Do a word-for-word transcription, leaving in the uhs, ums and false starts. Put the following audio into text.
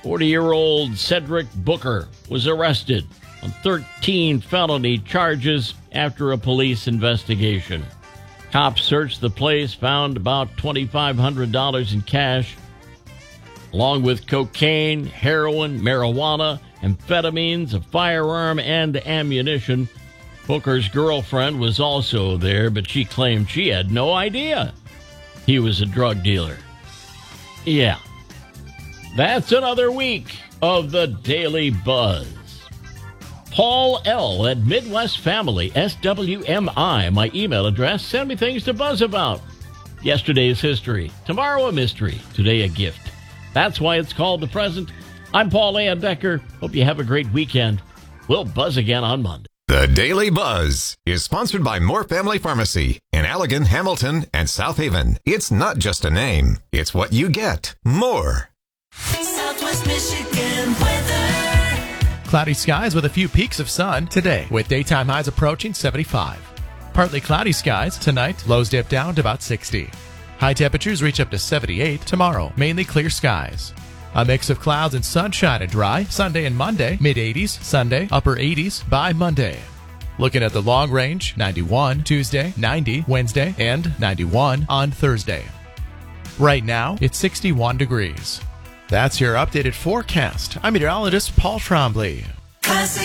forty-year-old Cedric Booker was arrested on thirteen felony charges after a police investigation. Cops searched the place, found about two thousand five hundred dollars in cash, along with cocaine, heroin, marijuana, amphetamines, a firearm, and ammunition. Booker's girlfriend was also there, but she claimed she had no idea he was a drug dealer. Yeah. That's another week of the Daily Buzz. Paul L. at Midwest Family, S W M I, my email address. Send me things to buzz about. Yesterday's history, tomorrow a mystery, today a gift. That's why it's called The Present. I'm Paul A. Becker. Hope you have a great weekend. We'll buzz again on Monday. The Daily Buzz is sponsored by Moore Family Pharmacy in Allegan, Hamilton, and South Haven. It's not just a name, it's what you get. More. Southwest Michigan weather. Cloudy skies with a few peaks of sun today, with daytime highs approaching seventy-five. Partly cloudy skies tonight, lows dip down to about sixty. High temperatures reach up to seventy-eight tomorrow, mainly clear skies. A mix of clouds and sunshine and dry Sunday and Monday, mid-eighties, Sunday, upper eighties by Monday. Looking at the long range, ninety-one Tuesday, ninety Wednesday, and ninety-one on Thursday. Right now, it's sixty-one degrees. That's your updated forecast. I'm meteorologist Paul Trombley. Classic.